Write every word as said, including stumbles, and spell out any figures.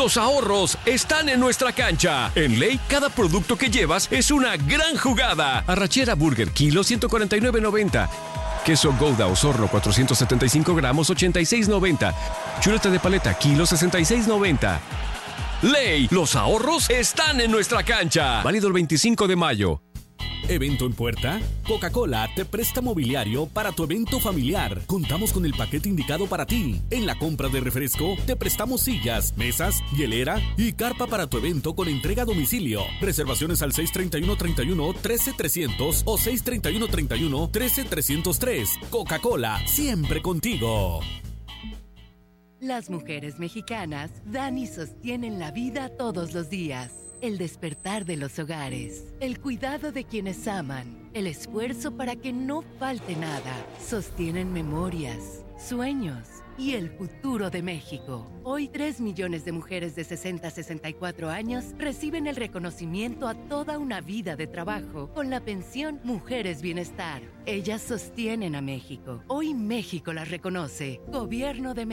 Los ahorros están en nuestra cancha. En Ley, cada producto que llevas es una gran jugada. Arrachera Burger, kilo ciento cuarenta y nueve noventa. Queso Gouda Osorno, cuatrocientos setenta y cinco gramos, ochenta y seis noventa. Chuleta de paleta, kilo sesenta y seis noventa. Ley, los ahorros están en nuestra cancha. Válido el veinticinco de mayo. ¿Evento en puerta? Coca-Cola te presta mobiliario para tu evento familiar. Contamos con el paquete indicado para ti. En la compra de refresco, te prestamos sillas, mesas, hielera y carpa para tu evento con entrega a domicilio. Reservaciones al seis treinta y uno treinta y uno trece trescientos o seis treinta y uno treinta y uno trece trescientos tres. Coca-Cola, siempre contigo. Las mujeres mexicanas dan y sostienen la vida todos los días. El despertar de los hogares, el cuidado de quienes aman, el esfuerzo para que no falte nada, sostienen memorias, sueños y el futuro de México. Hoy, tres millones de mujeres de sesenta a sesenta y cuatro años reciben el reconocimiento a toda una vida de trabajo con la pensión Mujeres Bienestar. Ellas sostienen a México. Hoy México las reconoce. Gobierno de México.